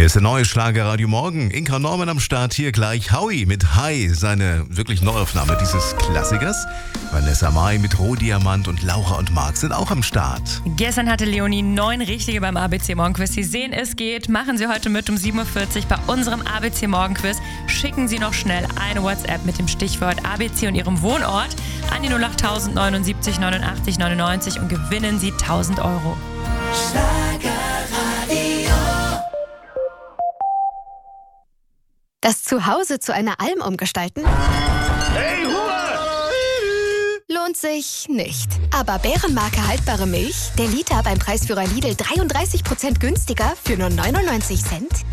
Hier ist der neue Schlagerradio Morgen. Inka Norman am Start, hier gleich Howie mit Hi, seine wirklich Neuaufnahme dieses Klassikers. Vanessa Mai mit Rohdiamant und Laura und Marc sind auch am Start. Gestern hatte Leonie 9 Richtige beim ABC Morgenquiz. Sie sehen, es geht. Machen Sie heute mit um 7.40 Uhr bei unserem ABC Morgenquiz. Schicken Sie noch schnell eine WhatsApp mit dem Stichwort ABC und Ihrem Wohnort an die 08000 79 89 99 und gewinnen Sie 1.000 Euro. Das Zuhause zu einer Alm umgestalten? Hey, Ruhe! Lohnt sich nicht. Aber Bärenmarke haltbare Milch, der Liter beim Preisführer Lidl 33% günstiger für nur 99 Cent?